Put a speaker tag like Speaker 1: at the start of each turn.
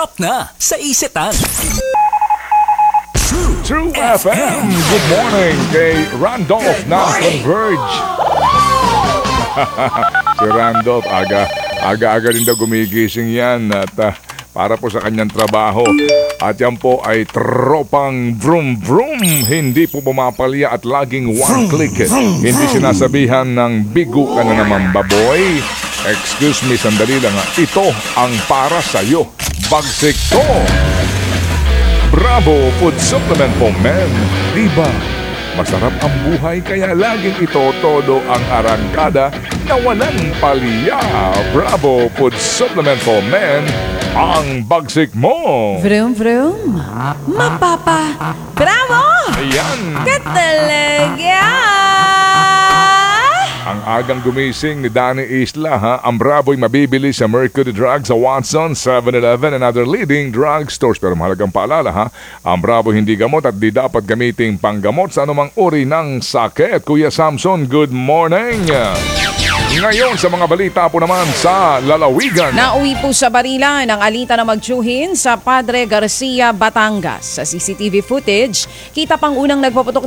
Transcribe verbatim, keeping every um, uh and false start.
Speaker 1: Stop na sa Isetan.
Speaker 2: True F M. Good morning kay Randolph ng Converge. Si Randolph, aga, aga-aga rin daw gumigising yan at uh, para po sa kanyang trabaho. At yan po ay tropang vroom vroom. Hindi po pumapalya at laging one click. Hindi sinasabihan ng bigo ka na naman baboy. Excuse me, sandali lang ha. Ito ang para sa'yo. Bagsik ko. Bravo Food Supplement for Men. Diba? Masarap ang buhay kaya laging ito todo ang arangkada na walang palya. Bravo Food Supplement for Men. Ang bagsik mo.
Speaker 3: Vroom vroom. Mapapa. Bravo!
Speaker 2: Ayan.
Speaker 3: Ka talaga!
Speaker 2: Ang agang gumising ni Danny Isla ha. Ang Bravo'y mabibili sa Mercury Drugs sa Watson, seven eleven and other leading drugstores. Pero mahalagang paalala ha, ang Bravo hindi gamot at di dapat gamiting panggamot sa anumang uri ng sakit. Kuya Samson, good morning. Ngayon sa mga balita po naman sa lalawigan.
Speaker 3: Nauwi po sa barilan ang alita na magtsuhin sa Padre Garcia, Batangas. Sa C C T V footage, kita pang unang nagpaputok